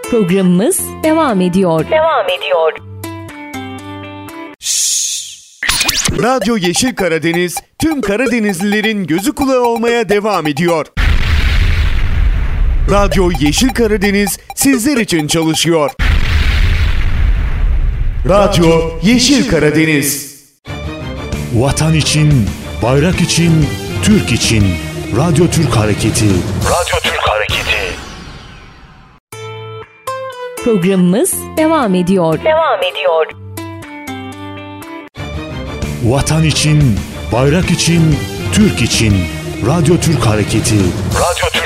Programımız devam ediyor. Radyo Yeşil Karadeniz tüm Karadenizlilerin gözü kulağı olmaya devam ediyor. Radyo Yeşil Karadeniz sizler için çalışıyor. Radyo Yeşil Karadeniz. Vatan için, bayrak için, Türk için. Radyo Türk Hareketi. Radyo Türk Hareketi. Programımız devam ediyor. Vatan için, bayrak için, Türk için. Radyo Türk Hareketi. Radyo